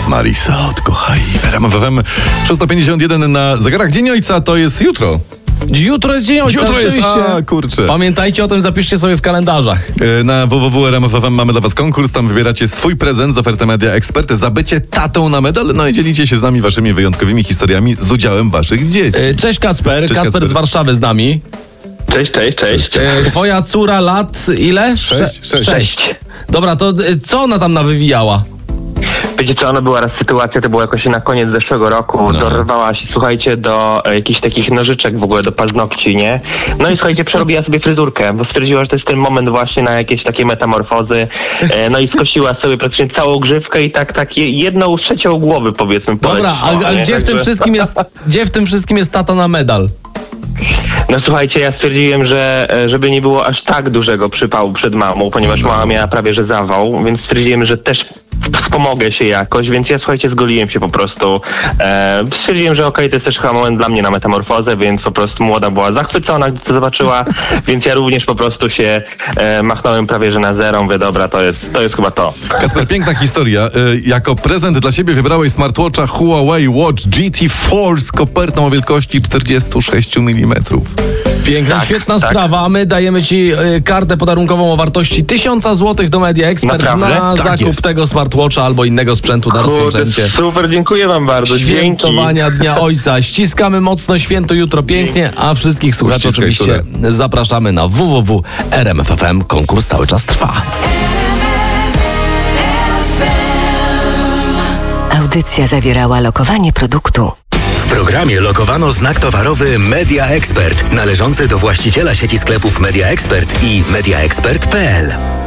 Marisa od Kochaj w RMF FM. 6:51 na zegarach. Dzień Ojca to jest jutro. Jutro jest Dzień Ojca, Jutro jest, oczywiście. kurczę. Pamiętajcie o tym, zapiszcie sobie w kalendarzach. Na www.rmf.fm mamy dla was konkurs, tam wybieracie swój prezent z oferty Media Expert za bycie tatą na medal, no i dzielicie się z nami waszymi wyjątkowymi historiami z udziałem waszych dzieci. Cześć Kacper, Cześć, Kacper z Warszawy z nami. Cześć. Twoja córa lat ile? Sześć. Dobra, to co ona tam nawywijała? Wiecie co, ona była raz sytuacja, to było jakoś na koniec zeszłego roku, dorwała się, słuchajcie, do jakichś takich nożyczek w ogóle, do paznokci, nie? No i słuchajcie, przerobiła sobie fryzurkę, bo stwierdziła, że to jest ten moment właśnie na jakieś takie metamorfozy, no i skosiła sobie praktycznie całą grzywkę i tak 1/3 głowy, powiedzmy. Dobra, a gdzie w tym wszystkim jest tata na medal? No słuchajcie, ja stwierdziłem, że żeby nie było aż tak dużego przypału przed mamą, ponieważ mama miała prawie że zawał, więc stwierdziłem, że też wspomogę się jakoś, więc ja słuchajcie, zgoliłem się po prostu. Stwierdziłem, że okej, to jest też chyba moment dla mnie na metamorfozę, więc po prostu młoda była zachwycona, gdy to zobaczyła, więc ja również po prostu się machnąłem prawie że na zero. Mówię, dobra, to jest chyba to. Kacper, piękna historia. Jako prezent dla siebie wybrałeś smartwatcha Huawei Watch GT4 z kopertą o wielkości 46 mm. Piękna, świetna sprawa, a my dajemy ci kartę podarunkową o wartości 1000 zł do Media Expert na zakup tego smartwatcha albo innego sprzętu na rozpoczęcie. Super, dziękuję wam bardzo. Świętowania Dnia Ojca. Ściskamy mocno, święto jutro pięknie, a wszystkich słuchaczy oczywiście zapraszamy na www.rmf.fm. Konkurs cały czas trwa. Audycja zawierała lokowanie produktu. W programie lokowano znak towarowy Media Expert, należący do właściciela sieci sklepów Media Expert i mediaexpert.pl.